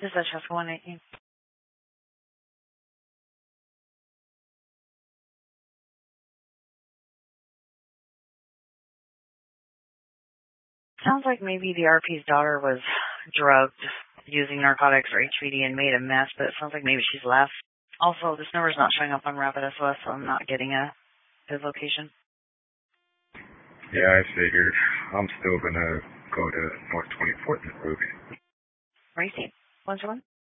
This is Chester 118. Sounds like maybe the RP's daughter was drugged using narcotics or HVD and made a mess, but it sounds like maybe she's left. Also, this number's not showing up on Rapid SOS, so I'm not getting his location. Yeah, I figured. I'm still gonna go to North 24th and Ruby. Racy, 121?